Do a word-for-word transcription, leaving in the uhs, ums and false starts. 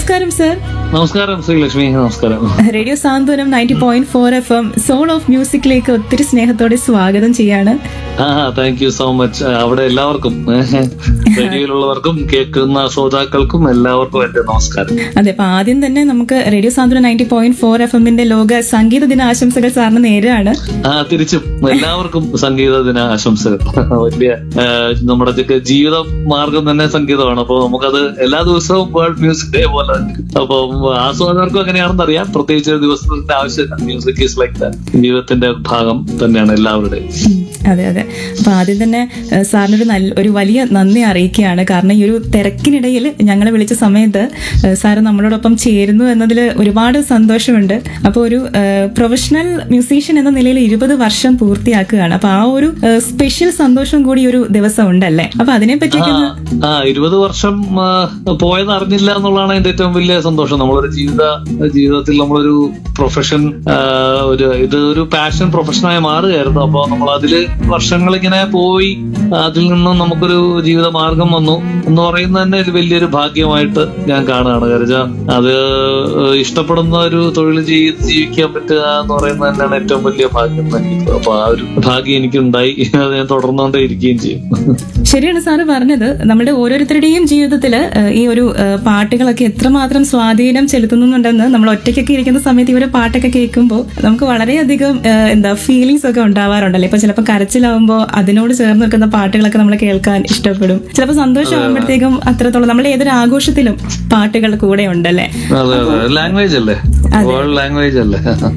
നമസ്കാരം സർ. നമസ്കാരം ശ്രീലക്ഷ്മി. നമസ്കാരം. Radio Santhwanam ninety point four F M soul of മ്യൂസിക്കിലേക്ക് ഒത്തിരി സ്നേഹത്തോടെ സ്വാഗതം ചെയ്യാണ്. ആ താങ്ക് യു സോ മച്ച്. അവിടെ എല്ലാവർക്കും റേഡിയോയിലുള്ളവർക്കും കേൾക്കുന്ന ശ്രോതാക്കൾക്കും എല്ലാവർക്കും എന്റെ നമസ്കാരം. അതെ, അപ്പൊ ആദ്യം തന്നെ നമുക്ക് റേഡിയോ സാന്ത്വനം നയൻറ്റി പോയിന്റ് ഫോർ എഫ് എമ്മിന്റെ ലോക സംഗീത ദിന ആശംസകൾ സാറിന് നേരാണ്. ആ തിരിച്ചും എല്ലാവർക്കും സംഗീത ദിന ആശംസകൾ. വലിയ നമ്മുടെ ജീവിത മാർഗം തന്നെ സംഗീതമാണ്. അപ്പൊ നമുക്കത് എല്ലാ ദിവസവും വേൾഡ് മ്യൂസിക് ഡേ പോലെ. അപ്പൊ ആസ്വാദകർക്കും അങ്ങനെയാണെന്ന് അറിയാം. പ്രത്യേകിച്ച് ഒരു ദിവസത്തിന്റെ ആവശ്യമില്ല. Music is like that. ജീവിതത്തിന്റെ ഭാഗം തന്നെയാണ് എല്ലാവരുടെയും. അതെ അതെ. അപ്പൊ ആദ്യം തന്നെ സാറിനൊരു നല്ല ഒരു വലിയ നന്ദി അറിയിക്കുകയാണ്. കാരണം ഈ ഒരു തിരക്കിനിടയിൽ ഞങ്ങളെ വിളിച്ച സമയത്ത് സാറ് നമ്മളോടൊപ്പം ചേരുന്നു എന്നതിൽ ഒരുപാട് സന്തോഷമുണ്ട്. അപ്പോൾ ഒരു പ്രൊഫഷണൽ മ്യൂസീഷ്യൻ എന്ന നിലയിൽ ഇരുപത് വർഷം പൂർത്തിയാക്കുകയാണ്. അപ്പൊ ആ ഒരു സ്പെഷ്യൽ സന്തോഷം കൂടി ഒരു ദിവസം ഉണ്ടല്ലേ? അപ്പൊ അതിനെ പറ്റിയൊക്കെ ആ ഇരുപത് വർഷം പോയത് അറിഞ്ഞില്ല എന്നുള്ളതാണ് എന്റെ ഏറ്റവും വലിയ സന്തോഷം. നമ്മളൊരു ജീവിത ജീവിതത്തിൽ നമ്മളൊരു പ്രൊഫഷൻ ഒരു ഇത് ഒരു പാഷൻ പ്രൊഫഷനായി മാറുകയായിരുന്നു. അപ്പൊ നമ്മൾ അതില് വർഷങ്ങൾ ഇങ്ങനെ പോയി അതിൽ നിന്നും നമുക്കൊരു ജീവിത മാർഗം വന്നു എന്ന് പറയുന്നത് തന്നെ ഒരു വലിയൊരു ഭാഗ്യമായിട്ട് ഞാൻ കാണുകയാണ്. കാരണം അത് ഇഷ്ടപ്പെടുന്ന ഒരു തൊഴിൽ ചെയ്ത് ജീവിക്കാൻ പറ്റുക എന്ന് പറയുന്നത് തന്നെയാണ് ഏറ്റവും വലിയ ഭാഗ്യം തന്നെ. അപ്പൊ ആ ഒരു ഭാഗ്യം എനിക്കുണ്ടായി. അത് ഞാൻ തുടർന്നുകൊണ്ടേ ഇരിക്കുകയും ചെയ്യും. ശരിയാണ് സാറ് പറഞ്ഞത്. നമ്മുടെ ഓരോരുത്തരുടെയും ജീവിതത്തില് ഈ ഒരു പാട്ടുകളൊക്കെ എത്രമാത്രം സ്വാധീനം ചെലുത്തുന്നുണ്ടെന്ന് നമ്മൾ ഒറ്റയ്ക്കൊക്കെ ഇരിക്കുന്ന സമയത്ത് ഇവരെ പാട്ടൊക്കെ കേൾക്കുമ്പോൾ നമുക്ക് വളരെയധികം എന്താ ഫീലിങ്സ് ഒക്കെ ഉണ്ടാവാറുണ്ടല്ലേ? ഇപ്പൊ ചിലപ്പോൾ കരച്ചിലാവുമ്പോൾ അതിനോട് ചേർന്ന് നിൽക്കുന്ന പാട്ടുകളൊക്കെ നമ്മൾ കേൾക്കാൻ ഇഷ്ടപ്പെടും. ചിലപ്പോൾ സന്തോഷമാകുമ്പോഴത്തേക്കും അത്രത്തോളം നമ്മൾ ഏതൊരു ആഘോഷത്തിലും പാട്ടുകൾ കൂടെ ഉണ്ടല്ലേ? ലാംഗ്വേജ് അല്ലേ, വേൾഡ് ലാംഗ്വേജ് അല്ലേ?